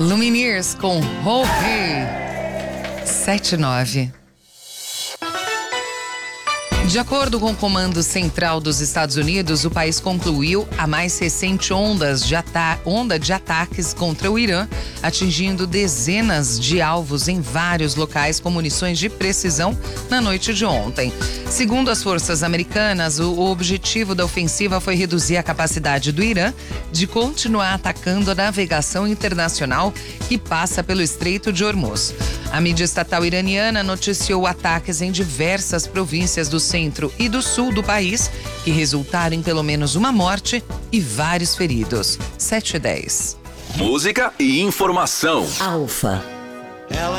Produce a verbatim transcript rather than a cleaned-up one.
Lumineers com Oh Hey. sete nove. De acordo com o Comando Central dos Estados Unidos, o país concluiu a mais recente ondas de ata- onda de ataques contra o Irã, atingindo dezenas de alvos em vários locais com munições de precisão na noite de ontem. Segundo as forças americanas, o objetivo da ofensiva foi reduzir a capacidade do Irã de continuar atacando a navegação internacional que passa pelo Estreito de Hormuz. A mídia estatal iraniana noticiou ataques em diversas províncias do centro e do sul do país, que resultaram em pelo menos uma morte e vários feridos. sete e dez. Música e informação. Alfa. Ela